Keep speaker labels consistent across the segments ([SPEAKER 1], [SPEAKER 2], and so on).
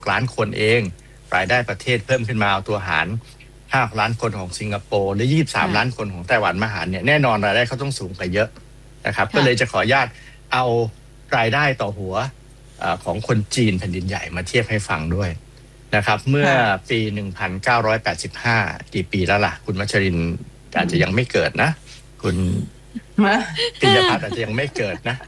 [SPEAKER 1] ล้านคนเองรายได้ประเทศเพิ่มขึ้นมาเอาตัวหาร5ล้านคนของสิงคโปร์หรือ23ล้านคนของไต้หวันมาหารเนี่ยแน่นอนรายได้เขาต้องสูงกว่าเยอะนะครับก็เลยจะขออนุญาตเอารายได้ต่อหัวของคนจีนแผ่นดินใหญ่มาเทียบให้ฟังด้วยนะครับเมื่อปี1985กี่ปีแล้วล่ะคุณมัชรินอาจจะยังไม่เกิดนะคุณปิยพัฒน์อาจจะยังไม่เกิดนะ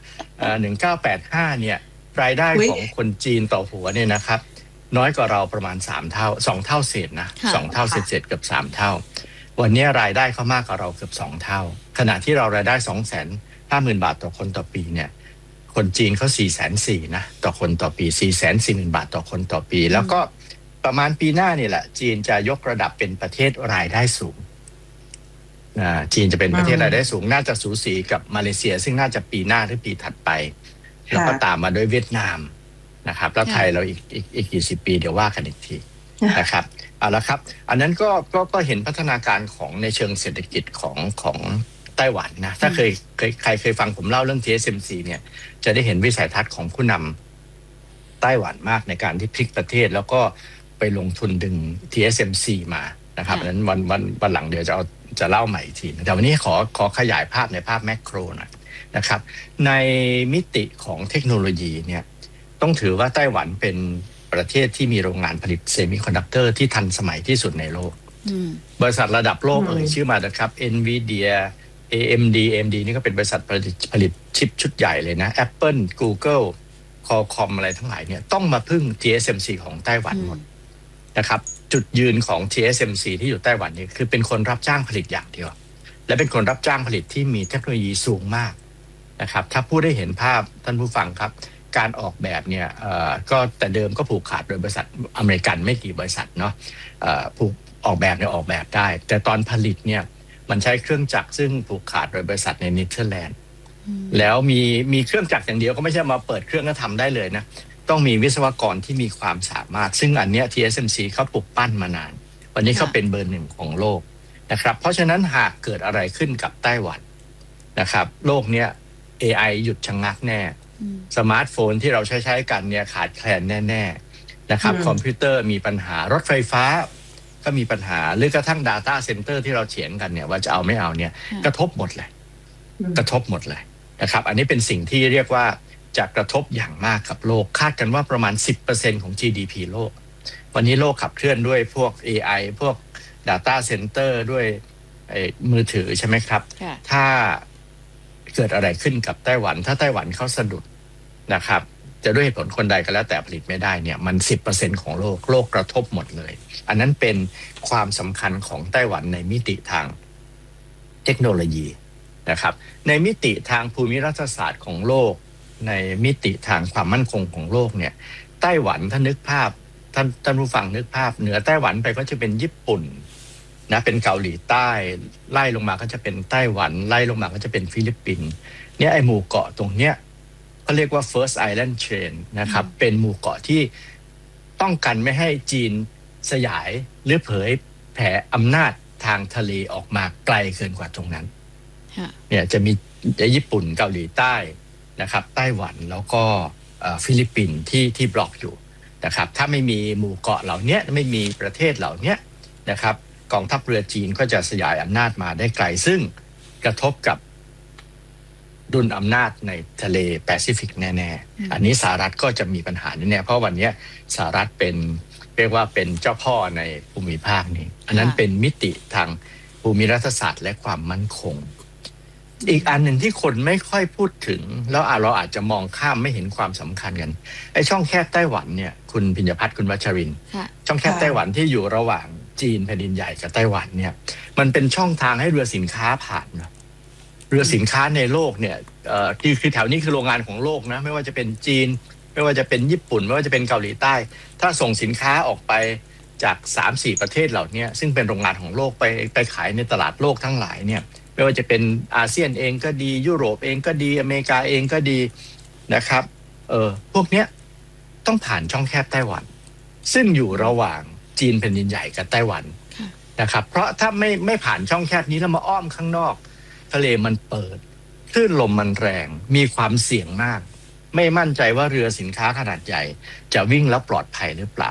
[SPEAKER 1] 1985เนี่ยรายได้ของคนจีนต่อหัวเนี่ยนะครับน้อยกว่าเราประมาณ3เท่า2เท่าเศษนะ2เท่าเศษเกือบ3เท่าวันนี้รายได้เขามากกว่าเราเกือบ2เท่าขณะที่เรารายได้ 250,000 บาทต่อคนต่อปีเนี่ยคนจีนเขา 440,000 นะต่อคนต่อปี 440,000 บาทต่อคนต่อปีแล้วก็ประมาณปีหน้านี่แหละจีนจะยกระดับเป็นประเทศรายได้สูงจีนจะเป็นประเทศรายได้สูงน่าจะสูสีกับมาเลเซียซึ่งน่าจะปีหน้าหรือปีถัดไปแล้วก็ตามมาด้วยเวียดนามนะครับแล้วไทยเราอีกกี่สิบปีเดี๋ยวว่ากันอีกทีนะครับเอาละครับอันนั้นก็เห็นพัฒนาการของในเชิงเศรษฐกิจของไต้หวันนะถ้าใครเคยฟังผมเล่าเรื่อง TSMC เนี่ยจะได้เห็นวิสัยทัศน์ของผู้นำไต้หวันมากในการที่พลิกประเทศแล้วก็ไปลงทุนดึง TSMC มานะครับอันนั้นวันหลังเดี๋ยวจะเล่าใหม่อีกทีแต่วันนี้ขอขยายภาพในภาพแมกโรหน่อยนะครับในมิติของเทคโนโลยีเนี่ยต้องถือว่าไต้หวันเป็นประเทศที่มีโรงงานผลิตเซมิคอนดักเตอร์ที่ทันสมัยที่สุดในโลกบริษัทระดับโลกชื่อมานะครับ NVIDIA AMD นี่ก็เป็นบริษัทผลิตชิปชุดใหญ่เลยนะ Apple Google Qualcomm อะไรทั้งหลายเนี่ยต้องมาพึ่ง TSMC ของไต้หวันหมดนะครับจุดยืนของ TSMC ที่อยู่ไต้หวันนี่คือเป็นคนรับจ้างผลิตอย่างเดียวและเป็นคนรับจ้างผลิตที่มีเทคโนโลยีสูงมากนะครับถ้าผู้ได้เห็นภาพท่านผู้ฟังครับการออกแบบเนี่ยก็แต่เดิมก็ผูกขาดโดยบริษัทอเมริกันไม่กี่บริษัทเนาะผูกออกแบบเนี่ยออกแบบได้แต่ตอนผลิตเนี่ยมันใช้เครื่องจักรซึ่งผูกขาดโดยบริษัทในเนเธอร์แลนด์แล้วมีเครื่องจักรอย่างเดียวก็ไม่ใช่มาเปิดเครื่องก็ทำได้เลยนะต้องมีวิศวกรที่มีความสามารถซึ่งอันเนี้ย TSMC เขาปลุกปั้นมานานวันนี้เขาเป็นเบอร์หนึ่งของโลกนะครับเพราะฉะนั้นหากเกิดอะไรขึ้นกับไต้หวันนะครับโลกเนี้ย AI หยุดชะงักแน่สมาร์ทโฟนที่เราใช้กันเนี่ยขาดแคลนแน่ๆนะครับคอมพิวเตอร์มีปัญหารถไฟฟ้าก็มีปัญหาหรือกระทั่ง Data Center ที่เราเถียงกันเนี่ยว่าจะเอาไม่เอาเนี่ยกระทบหมดเลยนะครับอันนี้เป็นสิ่งที่เรียกว่าจะกระทบอย่างมากกับโลกคาดกันว่าประมาณ 10% ของ GDP โลกวันนี้โลกขับเคลื่อนด้วยพวก AI พวก Data Center ด้วยมือถือใช่ไหมครับถ้าเกิดอะไรขึ้นกับไต้หวันถ้าไต้หวันเขาสะดุดนะครับจะด้วยเหตุผลคนใดก็แล้วแต่ผลิตไม่ได้เนี่ยมัน 10% ของโลกกระทบหมดเลยอันนั้นเป็นความสำคัญของไต้หวันในมิติทางเทคโนโลยีนะครับในมิติทางภูมิรัฐศาสตร์ของโลกในมิติทางความมั่นคงของโลกเนี่ยไต้หวันถ้านึกภาพท่านผู้ฟังนึกภาพเหนือไต้หวันไปก็จะเป็นญี่ปุ่นนะเป็นเกาหลีใต้ไล่ลงมาก็จะเป็นไต้หวันไล่ลงมาก็จะเป็นฟิลิปปินส์เนี่ยไอหมู่เกาะตรงเนี้ยเขาเรียกว่า First Island Chain นะครับเป็นหมู่เกาะที่ป้องกันไม่ให้จีนสยายหรือเผยแผ่อำนาจทางทะเลออกมาไกลเกินกว่าตรงนั้นเนี่ยจะมีญี่ปุ่นเกาหลีใต้นะครับไต้หวันแล้วก็ฟิลิปปินส์ที่บล็อกอยู่นะครับถ้าไม่มีหมู่เกาะเหล่านี้ไม่มีประเทศเหล่านี้นะครับกองทัพเรือจีนก็จะสยายอำนาจมาได้ไกลซึ่งกระทบกับดุลอำนาจในทะเลแปซิฟิกแน่ๆอันนี้สหรัฐก็จะมีปัญหาแน่ๆเพราะวันนี้สหรัฐเป็นเรียกว่าเป็นเจ้าพ่อในภูมิภาคนี้อันนั้นเป็นมิติทางภูมิรัฐศาสตร์และความมั่นคงอีกอันหนึ่งที่คนไม่ค่อยพูดถึงแล้วเราอาจจะมองข้ามไม่เห็นความสำคัญกันไอ้ช่องแคบไต้หวันเนี่ยคุณพิญญพัฒน์คุณวัชรินทร์ช่องแคบไต้หวันที่อยู่ระหว่างจีนแผ่นดินใหญ่กับไต้หวันเนี่ยมันเป็นช่องทางให้เรือสินค้าผ่านนะเรือสินค้าในโลกเนี่ยคือแถวนี้คือโรงงานของโลกนะไม่ว่าจะเป็นจีนไม่ว่าจะเป็นญี่ปุ่นไม่ว่าจะเป็นเกาหลีใต้ถ้าส่งสินค้าออกไปจาก 3-4 ประเทศเหล่านี้ซึ่งเป็นโรงงานของโลกไปขายในตลาดโลกทั้งหลายเนี่ยไม่ว่าจะเป็นอาเซียนเองก็ดียุโรปเองก็ดีอเมริกาเองก็ดีนะครับพวกเนี้ยต้องผ่านช่องแคบไต้หวันซึ่งอยู่ระหว่างจีนแผ่นดินใหญ่กับไต้หวันนะครับเพราะถ้าไม่ผ่านช่องแคบนี้แล้วมาอ้อมข้างนอกทะเลมันเปิดคลื่นลมมันแรงมีความเสี่ยงมากไม่มั่นใจว่าเรือสินค้าขนาดใหญ่จะวิ่งแล้วปลอดภัยหรือเปล่า